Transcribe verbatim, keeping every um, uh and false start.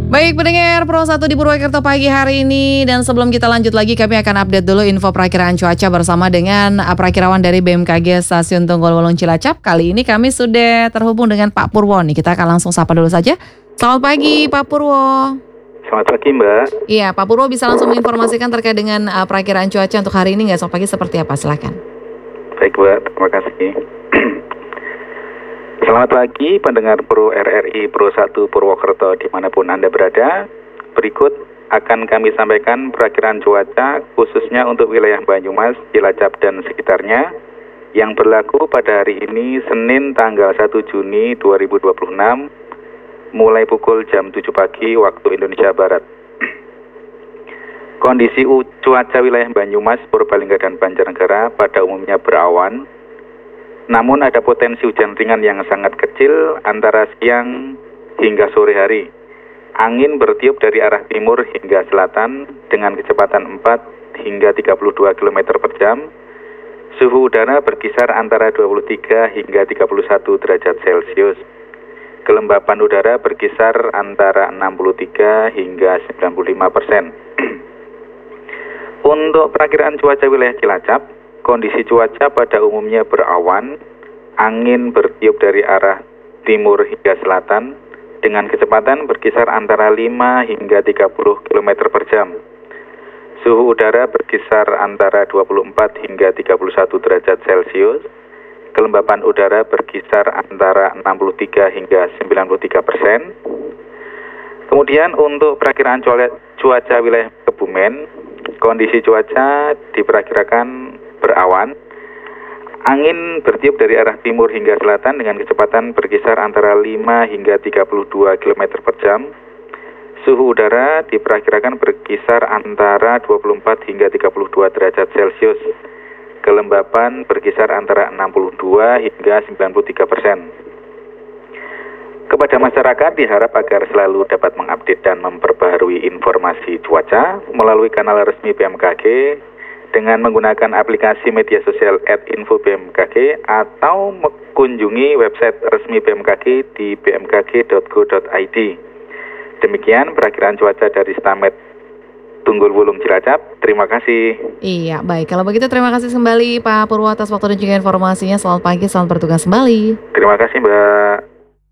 Baik pendengar Pro satu di Purwokerto pagi hari ini. Dan sebelum kita lanjut lagi, kami akan update dulu info perakiraan cuaca bersama dengan perakirawan dari B M K G Stasiun Tunggul Wulung Cilacap. Kali ini kami sudah terhubung dengan Pak Purwo nih. Kita akan langsung sapa dulu saja. Selamat pagi Pak Purwo. Selamat pagi Mbak. Iya, Pak Purwo bisa langsung menginformasikan terkait dengan uh, perakiraan cuaca untuk hari ini nggak? Selamat pagi, seperti apa? Silakan. Baik Mbak, terima kasih. Selamat pagi pendengar Pro R R I Pro satu Purwokerto dimanapun Anda berada. Berikut akan kami sampaikan perakiraan cuaca khususnya untuk wilayah Banyumas, Cilacap dan sekitarnya yang berlaku pada hari ini Senin tanggal satu Juni dua ribu dua puluh enam mulai pukul jam tujuh pagi waktu Indonesia Barat. Kondisi cuaca wilayah Banyumas, Purbalingga dan Banjarnegara pada umumnya berawan. Namun ada potensi hujan ringan yang sangat kecil antara siang hingga sore hari. Angin bertiup dari arah timur hingga selatan dengan kecepatan empat hingga tiga puluh dua kilometer per jam. Suhu udara berkisar antara dua puluh tiga hingga tiga puluh satu derajat Celcius. Kelembapan udara berkisar antara enam puluh tiga hingga sembilan puluh lima persen. Untuk perakiraan cuaca wilayah Cilacap, kondisi cuaca pada umumnya berawan, angin bertiup dari arah timur hingga selatan dengan kecepatan berkisar antara lima hingga tiga puluh kilometer per jam. Suhu udara berkisar antara dua puluh empat hingga tiga puluh satu derajat Celcius. Kelembapan udara berkisar antara enam puluh tiga hingga sembilan puluh tiga persen. Kemudian untuk perakiraan cuaca wilayah Kebumen, kondisi cuaca diperkirakan berawan, angin bertiup dari arah timur hingga selatan dengan kecepatan berkisar antara lima hingga tiga puluh dua kilometer per jam. Suhu udara diperkirakan berkisar antara dua puluh empat hingga tiga puluh dua derajat Celcius. Kelembapan berkisar antara enam puluh dua hingga sembilan puluh tiga persen. Kepada masyarakat diharap agar selalu dapat mengupdate dan memperbaharui informasi cuaca melalui kanal resmi B M K G dengan menggunakan aplikasi media sosial at info B M K G atau mengunjungi website resmi B M K G di b m k g dot go dot i d. Demikian perakiraan cuaca dari Stamet Tunggul Wulung Cilacap. Terima kasih. Iya, baik. Kalau begitu terima kasih kembali Pak Purwo atas waktu dan juga informasinya. Selamat pagi, selamat bertugas kembali. Terima kasih Mbak.